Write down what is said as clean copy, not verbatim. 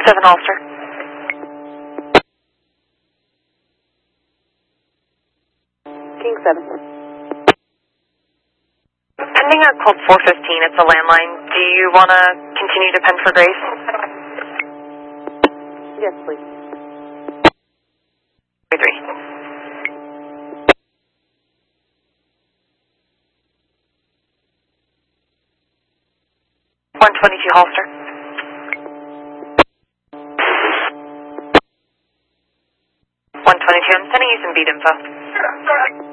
7 Holster. King 7. Pending a code 415, it's a landline. Do you want to continue to pen for Grace? Yes, please. 3. 122 Holster. 122, I'm sending you some beat info.